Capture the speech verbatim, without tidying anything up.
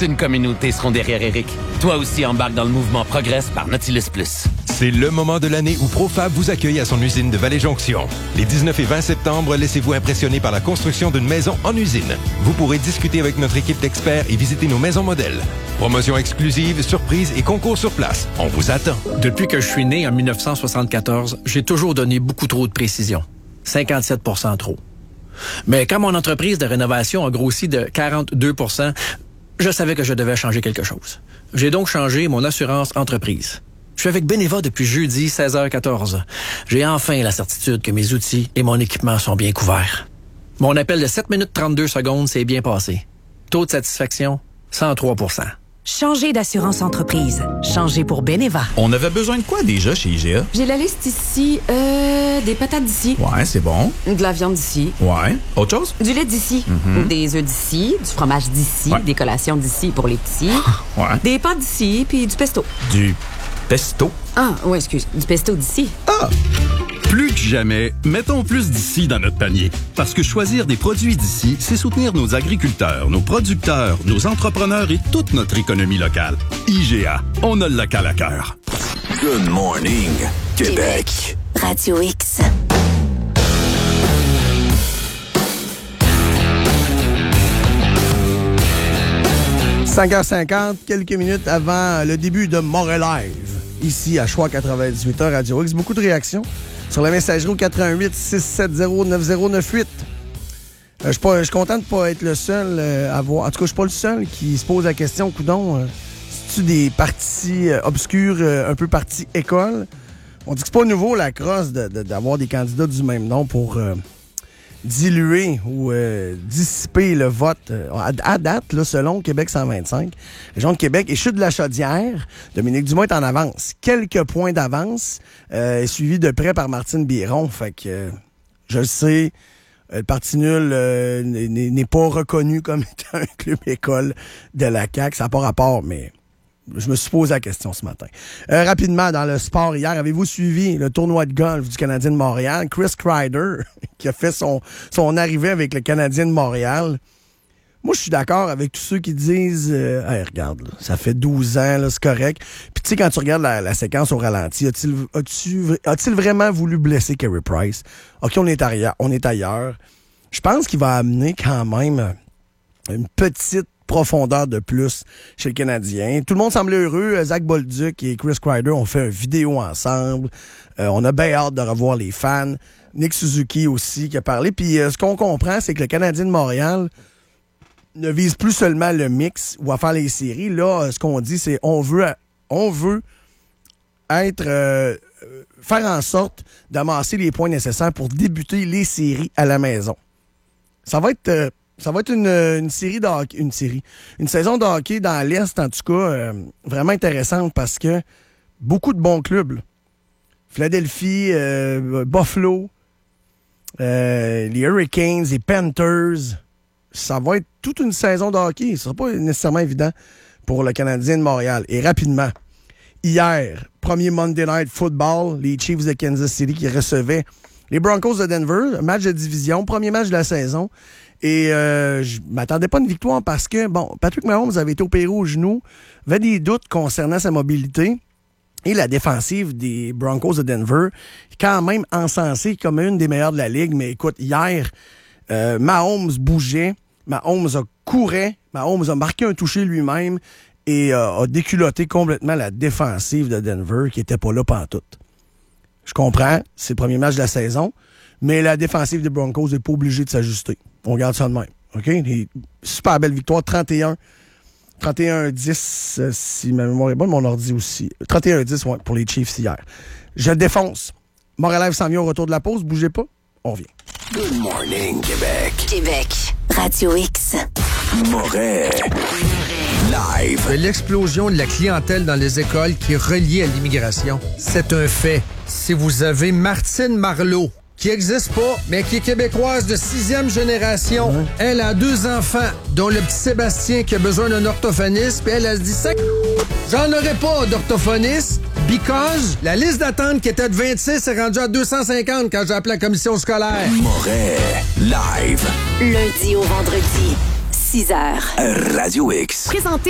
toute une communauté seront derrière Eric. Toi aussi embarque dans le mouvement Progress par Nautilus Plus. C'est le moment de l'année où Profab vous accueille à son usine de Vallée-Jonction. Les dix-neuf et vingt septembre, laissez-vous impressionner par la construction d'une maison en usine. Vous pourrez discuter avec notre équipe d'experts et visiter nos maisons modèles. Promotions exclusives, surprises et concours sur place. On vous attend. Depuis que je suis né en dix-neuf cent soixante-quatorze, j'ai toujours donné beaucoup trop de précision. cinquante-sept pour cent trop. Mais quand mon entreprise de rénovation a grossi de quarante-deux pour cent, je savais que je devais changer quelque chose. J'ai donc changé mon assurance entreprise. Je suis avec Beneva depuis jeudi, seize heures quatorze. J'ai enfin la certitude que mes outils et mon équipement sont bien couverts. Mon appel de sept minutes trente-deux secondes s'est bien passé. Taux de satisfaction, cent trois pour cent. Changez d'assurance entreprise. Changez pour Beneva. On avait besoin de quoi déjà chez I G A? J'ai la liste ici. Euh, des patates d'ici. Ouais, c'est bon. De la viande d'ici. Ouais. Autre chose? Du lait d'ici. Mm-hmm. Des œufs d'ici. Du fromage d'ici. Ouais. Des collations d'ici pour les petits. Ouais. Des pâtes d'ici, puis du pesto. Du pesto? Ah, ouais, excuse. Du pesto d'ici. Ah! Plus que jamais, mettons plus d'ici dans notre panier. Parce que choisir des produits d'ici, c'est soutenir nos agriculteurs, nos producteurs, nos entrepreneurs et toute notre économie locale. I G A, on a le local à cœur. Good morning, Québec. Radio X. cinq heures cinquante, quelques minutes avant le début de Montréal Live, ici à Choix quatre-vingt-dix-huit heures Radio X. Beaucoup de réactions sur la messagerie au quatre un huit, six sept zéro, neuf zéro neuf huit. Euh, je suis pas- je suis content de ne pas être le seul euh, à voir. En tout cas, je suis pas le seul qui se pose la question, coudon, euh, c'est-tu des partis euh, obscurs, euh, un peu partis école? On dit que c'est pas nouveau, la crosse, de- de- d'avoir des candidats du même nom pour euh, diluer ou euh, dissiper le vote. Euh, à, à date, là, selon Québec cent vingt-cinq, région de Québec et Chute de la Chaudière, Dominique Dumont est en avance. Quelques points d'avance, euh, suivi de près par Martine Biron. Fait que, euh, je le sais, euh, le Parti nul euh, n'est n'est pas reconnu comme étant un club école de la C A Q. Ça n'a pas rapport, mais je me suis posé la question ce matin. Euh, rapidement, dans le sport hier, avez-vous suivi le tournoi de golf du Canadien de Montréal? Chris Kreider, qui a fait son, son arrivée avec le Canadien de Montréal. Moi, je suis d'accord avec tous ceux qui disent euh, hey, regarde, là, ça fait douze ans, là, c'est correct. Puis tu sais, quand tu regardes la, la séquence au ralenti, a-t-il, a-tu, a-t-il vraiment voulu blesser Carey Price? OK, on est ailleurs. On est ailleurs. Je pense qu'il va amener quand même une petite profondeur de plus chez le Canadien. Tout le monde semblait heureux. Zach Bolduc et Chris Kreider ont fait une vidéo ensemble. Euh, on a bien hâte de revoir les fans. Nick Suzuki aussi qui a parlé. Puis euh, ce qu'on comprend, c'est que le Canadien de Montréal ne vise plus seulement le mix ou à faire les séries. Là, ce qu'on dit, c'est on veut on veut être euh, faire en sorte d'amasser les points nécessaires pour débuter les séries à la maison. Ça va être euh, ça va être une, une série de hockey, une série, une saison de hockey dans l'Est, en tout cas, euh, vraiment intéressante parce que beaucoup de bons clubs. Là. Philadelphie, euh, Buffalo, euh, les Hurricanes, les Panthers. Ça va être toute une saison de hockey. Ce ne sera pas nécessairement évident pour le Canadien de Montréal. Et rapidement, hier, premier Monday Night Football, les Chiefs de Kansas City qui recevaient les Broncos de Denver, match de division, premier match de la saison. Et euh, je m'attendais pas à une victoire parce que, bon, Patrick Mahomes avait été opéré au genou, avait des doutes concernant sa mobilité. Et la défensive des Broncos de Denver est quand même encensée comme une des meilleures de la Ligue. Mais écoute, hier, euh, Mahomes bougeait, Mahomes a courait, Mahomes a marqué un touché lui-même et euh, a déculotté complètement la défensive de Denver qui était pas là pantoute. Je comprends, c'est le premier match de la saison, mais la défensive des Broncos n'est pas obligée de s'ajuster. On garde ça de même. OK? Et super belle victoire, trente et un à dix, euh, si ma mémoire est bonne, mon ordi aussi. trente et un à dix, ouais, pour les Chiefs hier. Je défonce. Montréal Live s'en vient au retour de la pause. Bougez pas, on revient. Good morning, Québec. Québec. Radio X. Montréal Live. L'explosion de la clientèle dans les écoles qui est reliée à l'immigration, c'est un fait. Si vous avez Martine Marleau, qui n'existe pas, mais qui est québécoise de sixième génération. Mmh. Elle a deux enfants, dont le petit Sébastien qui a besoin d'un orthophoniste, puis elle, elle se dit ça. J'en aurais pas d'orthophoniste, because la liste d'attente qui était de vingt-six est rendue à deux cent cinquante quand j'ai appelé la commission scolaire. Montréal Live. Lundi au vendredi, six heures. Radio X. Présenté